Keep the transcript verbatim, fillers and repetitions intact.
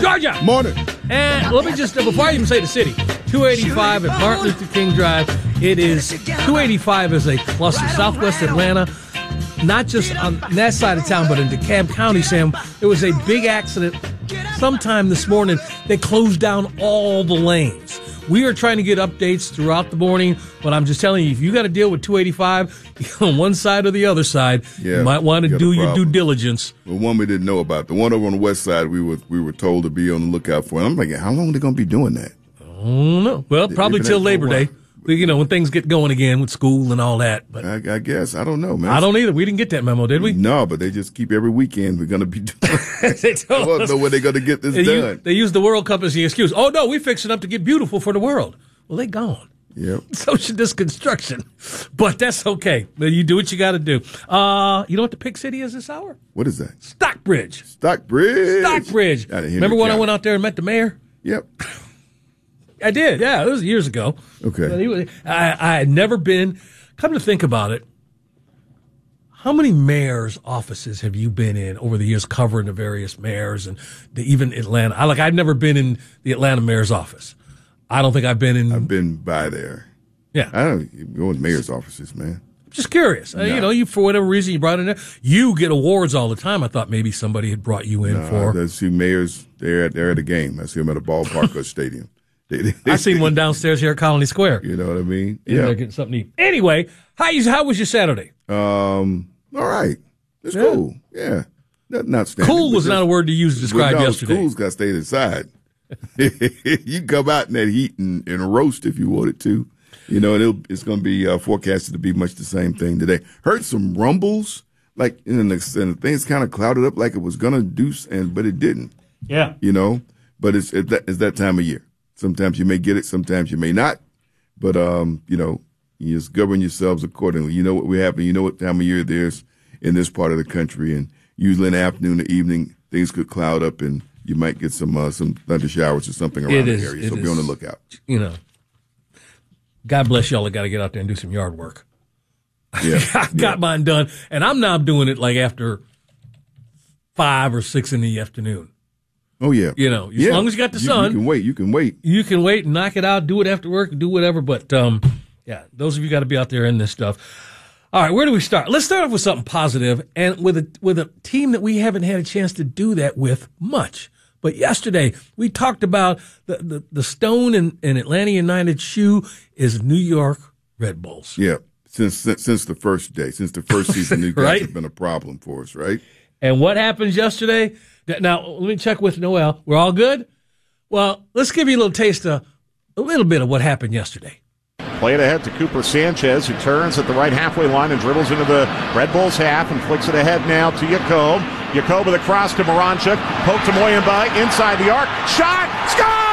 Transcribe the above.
Georgia. Morning. And let me just, before I even say the city, two eighty-five at Martin Luther King Drive. It is, two eighty-five is a cluster, Southwest Atlanta, not just on that side of town, but in DeKalb County, Sam. There was a big accident sometime this morning. They closed down all the lanes. We are trying to get updates throughout the morning, but I'm just telling you, if you got to deal with two eighty-five on one side or the other side, yeah, you might want to do your due diligence. The one we didn't know about, the one over on the west side, we were we were told to be on the lookout for. And I'm thinking, how long are they going to be doing that? I don't know. Well, probably till Labor Day. You know, when things get going again with school and all that. But I, I guess. I don't know, man. I don't either. We didn't get that memo, did we? No, but they just keep every weekend we're going to be doing it. I don't know when they're going to get this they done. Use, they use the World Cup as the excuse. Oh, no, we fixed it up to get beautiful for the world. Well, they gone. Yep. So should this construction. But that's okay. You do what you got to do. Uh, you know what the Pick City is this hour? What is that? Stockbridge. Stockbridge. Stockbridge. Remember when County. I went out there and met the mayor? Yep. I did, yeah. It was years ago. Okay. He was, I, I had never been. Come to think about it, how many mayor's offices have you been in over the years covering the various mayors and the, even Atlanta? I like. I've never been in the Atlanta mayor's office. I don't think I've been in. I've been by there. Yeah. I don't go in mayor's offices, man. Just curious. No. Uh, you know, you for whatever reason you brought in there. You get awards all the time. I thought maybe somebody had brought you in no, for. I see mayors. They're at, they're at a game. I see them at a ballpark or stadium. They, they, I seen one downstairs here at Colony Square. You know what I mean? Yeah, they're getting something to eat. Anyway, how you, how was your Saturday? Um, all right, it's yeah. cool. Yeah, not, not standing. Cool was just, not a word to use to describe no, yesterday. Cool's got to stay inside. You can come out in that heat and, and roast if you wanted to. You know, and it'll, it's going to be uh, forecasted to be much the same thing today. Heard some rumbles, like and the, and the things kind of clouded up like it was going to do, and but it didn't. Yeah, you know, but it's it's that, it's that time of year. Sometimes you may get it, sometimes you may not. But, um, you know, you just govern yourselves accordingly. You know what we have, and you know what time of year there's in this part of the country. And usually in the afternoon or evening, things could cloud up and you might get some uh, some thunder showers or something around the area. So be on the lookout. You know, God bless y'all that got to get out there and do some yard work. Yeah. I got yeah. mine done, and I'm now doing it like after five or six in the afternoon. Oh, yeah. You know, as yeah. long as you got the you, sun. You can wait. You can wait. You can wait and knock it out, do it after work, do whatever. But, um, yeah, those of you got to be out there in this stuff. All right, where do we start? Let's start off with something positive and with a, with a team that we haven't had a chance to do that with much. But yesterday, we talked about the, the, the stone in, in Atlanta United's shoe is New York Red Bulls. Yeah, since since, since the first day, since the first season, you guys right? have been a problem for us, right? And what happens yesterday? Now, let me check with Noel. We're all good? Well, let's give you a little taste of a little bit of what happened yesterday. Play it ahead to Cooper Sanchez, who turns at the right halfway line and dribbles into the Red Bulls half and flicks it ahead now to Jakob. Jakob with a cross to Moranchuk. Poke to Moyamba inside the arc. Shot! Score!